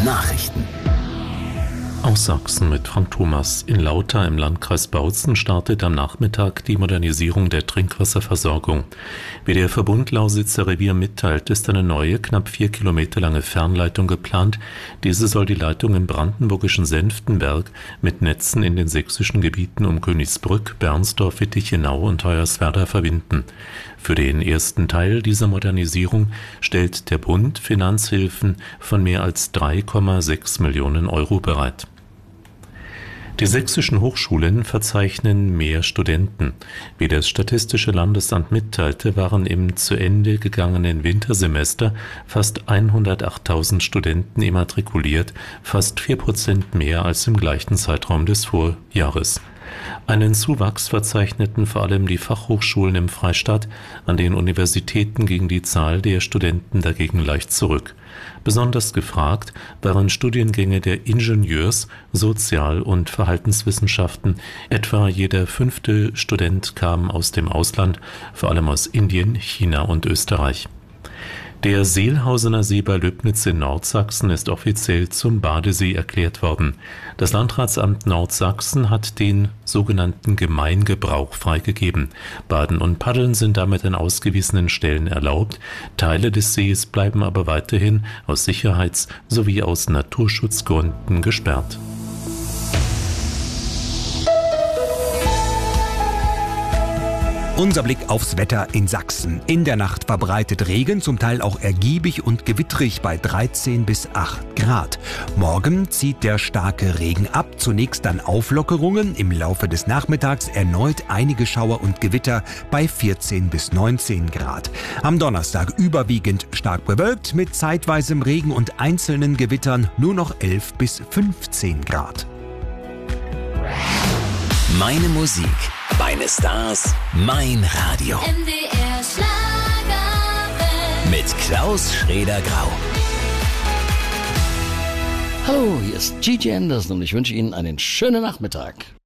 Nachrichten. Aus Sachsen mit Frank Thomas. In Lauter im Landkreis Bautzen startet am Nachmittag die Modernisierung der Trinkwasserversorgung. Wie der Verbund Lausitzer Revier mitteilt, ist eine neue, knapp 4 Kilometer lange Fernleitung geplant. Diese soll die Leitung im brandenburgischen Senftenberg mit Netzen in den sächsischen Gebieten um Königsbrück, Bernsdorf, Wittichenau und Hoyerswerda verbinden. Für den ersten Teil dieser Modernisierung stellt der Bund Finanzhilfen von mehr als 3,6 Millionen Euro bereit. Die sächsischen Hochschulen verzeichnen mehr Studenten. Wie das Statistische Landesamt mitteilte, waren im zu Ende gegangenen Wintersemester fast 108.000 Studenten immatrikuliert, fast 4% mehr als im gleichen Zeitraum des Vorjahres. Einen Zuwachs verzeichneten vor allem die Fachhochschulen im Freistaat, an den Universitäten ging die Zahl der Studenten dagegen leicht zurück. Besonders gefragt waren Studiengänge der Ingenieurs-, Sozial- und Verhaltenswissenschaften. Etwa jeder 5. Student kam aus dem Ausland, vor allem aus Indien, China und Österreich. Der Seelhausener See bei Löbnitz in Nordsachsen ist offiziell zum Badesee erklärt worden. Das Landratsamt Nordsachsen hat den sogenannten Gemeingebrauch freigegeben. Baden und Paddeln sind damit an ausgewiesenen Stellen erlaubt. Teile des Sees bleiben aber weiterhin aus Sicherheits- sowie aus Naturschutzgründen gesperrt. Unser Blick aufs Wetter in Sachsen. In der Nacht verbreitet Regen, zum Teil auch ergiebig und gewittrig bei 13 bis 8 Grad. Morgen zieht der starke Regen ab, zunächst dann Auflockerungen, im Laufe des Nachmittags erneut einige Schauer und Gewitter bei 14 bis 19 Grad. Am Donnerstag überwiegend stark bewölkt mit zeitweisem Regen und einzelnen Gewittern nur noch 11 bis 15 Grad. Meine Musik, meine Stars, mein Radio. MDR Schlagerwelt. Mit Klaus Schrader-Grau. Hallo, hier ist Gigi Anderson und ich wünsche Ihnen einen schönen Nachmittag.